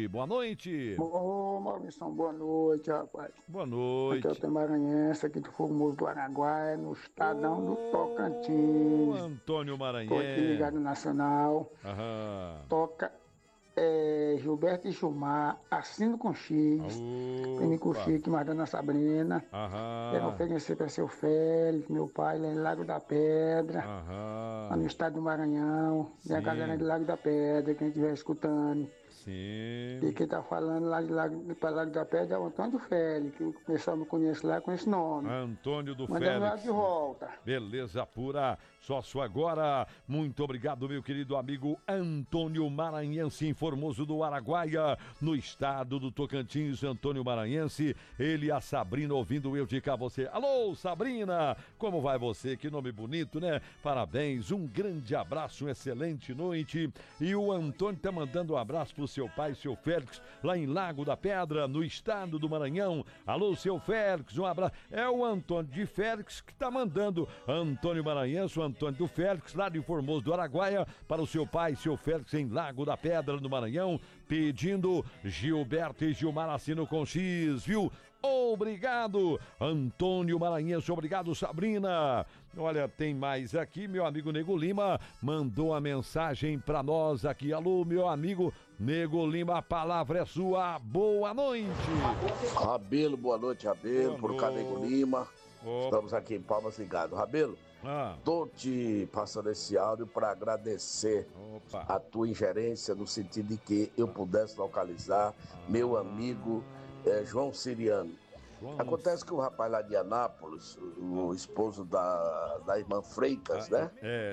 Boa noite. Ô, Maurício, boa noite, rapaz. Boa noite. Aqui é o Temaranhense, aqui do Formoso do Araguaia, no Estadão do Tocantins. Antônio Maranhense. Tô aqui ligado no Nacional. Aham. Toca Gilberto e Gilmar, Assino com X. Primo com Chique, Madonna Sabrina. Quero oferecer para seu Félix, meu pai, lá em Lago da Pedra. Lá no estado do Maranhão. E a galera de Lago da Pedra, quem estiver escutando. Sim. E quem tá falando lá de Lago da Pedra é o Antônio Félix, que o pessoal me conhece lá com esse nome. Antônio do Mandando lá Félix. de volta. Beleza pura, sócio agora. Muito obrigado, meu querido amigo Antônio Maranhense, em Formoso do Araguaia, no estado do Tocantins. Antônio Maranhense, ele e a Sabrina ouvindo eu de cá você. Alô, Sabrina, como vai você? Que nome bonito, né? Parabéns, um grande abraço, uma excelente noite. E o Antônio tá mandando um abraço pro seu pai, seu Félix, lá em Lago da Pedra, no estado do Maranhão. Alô, seu Félix, um abraço. É o Antônio de Félix que tá mandando. Antônio Maranhense, o Antônio do Félix, lá de Formoso do Araguaia, para o seu pai, seu Félix, em Lago da Pedra, no Maranhão, pedindo Gilberto e Gilmar Assino com X, viu? Obrigado, Antônio Maranhense, obrigado, Sabrina. Olha, tem mais aqui, meu amigo Nego Lima mandou a mensagem pra nós aqui. Alô, meu amigo Nego Lima, a palavra é sua, boa noite. Rabelo, boa noite, Rabelo, por cá Nego Lima. Estamos aqui em Palmas Ligado. Rabelo, tô te passando esse áudio para agradecer a tua ingerência no sentido de que eu pudesse localizar meu amigo João Siriano. Acontece que o rapaz lá de Anápolis, o esposo da irmã Freitas, né?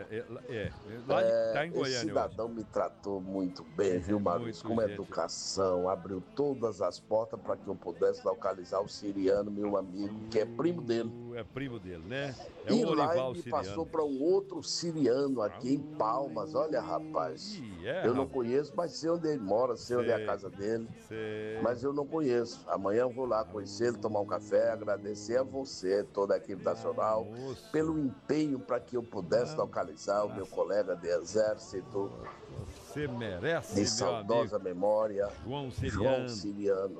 Lá tá em Goiânia. Esse cidadão me tratou muito bem, viu, Maurício? Com educação, abriu todas as portas para que eu pudesse localizar o Siriano, meu amigo, que é primo dele. É primo dele, né? É e o lá Orival ele me Siriano. passou para um outro siriano aqui em Palmas. Olha, rapaz, eu não conheço, mas sei onde ele mora, sei onde é a casa dele. Mas eu não conheço. Amanhã eu vou lá conhecer ele, tomar um café, agradecer a você, toda a equipe nacional, pelo empenho para que eu pudesse localizar o meu colega de exército. Você merece, de saudosa memória, João Siriano.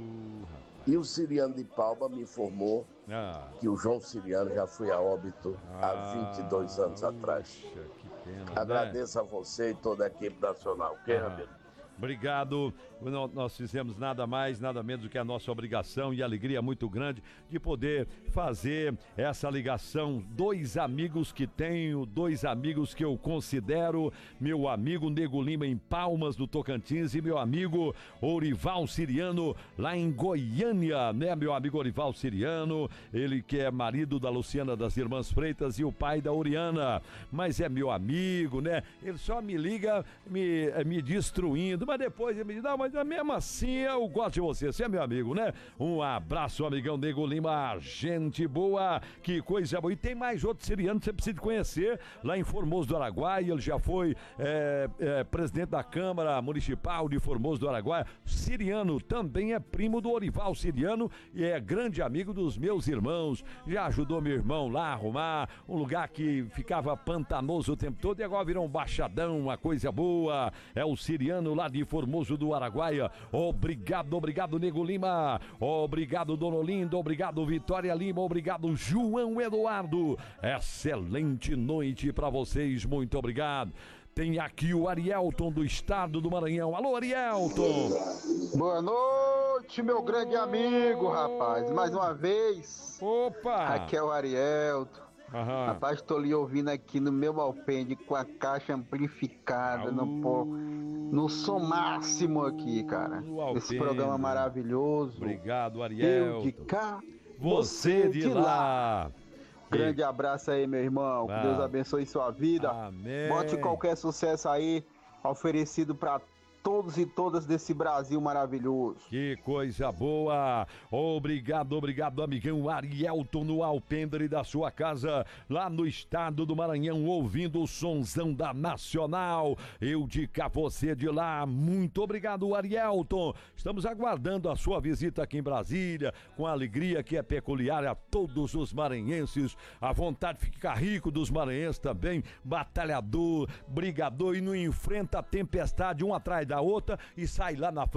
E o Siriano de Palma me informou que o João Siriano já foi a óbito há 22 anos atrás. Que pena, agradeço a você e toda a equipe nacional. Rabelo? Obrigado, nós fizemos nada mais, nada menos do que a nossa obrigação e alegria muito grande de poder fazer essa ligação. Dois amigos que tenho, dois amigos que eu considero, meu amigo Nego Lima em Palmas do Tocantins e meu amigo Orival Siriano lá em Goiânia, né? Meu amigo Orival Siriano, ele que é marido da Luciana das Irmãs Freitas e o pai da Oriana, mas é meu amigo, né? Ele só me liga me destruindo, mas depois ele me diz, não, mas mesmo assim eu gosto de você é meu amigo, né? Um abraço, amigão Nego Lima, gente boa, que coisa boa. E tem mais outro siriano que você precisa conhecer, lá em Formoso do Araguaia, ele já foi presidente da Câmara Municipal de Formoso do Araguaia. Siriano também é primo do Orival Siriano e é grande amigo dos meus irmãos, já ajudou meu irmão lá a arrumar um lugar que ficava pantanoso o tempo todo e agora virou um baixadão, uma coisa boa. É o Siriano lá de Formoso do Araguaia. Obrigado, Nego Lima. Obrigado, Dona Olinda. Obrigado, Vitória Lima. Obrigado, João Eduardo. Excelente noite pra vocês. Muito obrigado. Tem aqui o Arielton do estado do Maranhão. Alô, Arielton. Boa noite, meu grande amigo, rapaz. Mais uma vez. Opa! Aqui é o Arielton. Rapaz, tô lhe ouvindo aqui no meu alpendre com a caixa amplificada no som máximo aqui, cara. Esse programa maravilhoso. Obrigado, Ariel. Eu de cá, você de lá. Grande abraço aí, meu irmão. Que Deus abençoe sua vida. Amém. Bote qualquer sucesso aí oferecido pra todos e todas desse Brasil maravilhoso. Que coisa boa. Obrigado, amigão Arielton no alpendre da sua casa, lá no estado do Maranhão, ouvindo o sonzão da Nacional. Eu de cá, você de lá. Muito obrigado, Arielton. Estamos aguardando a sua visita aqui em Brasília, com a alegria que é peculiar a todos os maranhenses. A vontade de ficar rico dos maranhenses também, batalhador, brigador e não enfrenta a tempestade um atrás da outra e sai lá na frente